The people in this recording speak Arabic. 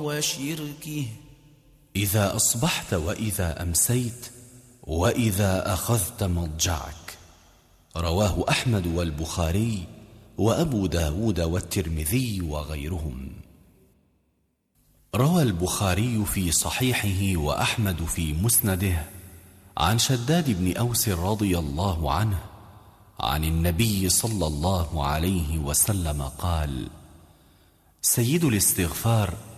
وشركه. إذا أصبحت وإذا أمسيت وإذا أخذت مضجعك. رواه أحمد والبخاري وأبو داود والترمذي وغيرهم. روى البخاري في صحيحه وأحمد في مسنده عن شداد بن أوس رضي الله عنه عن النبي صلى الله عليه وسلم قال: سيد الاستغفار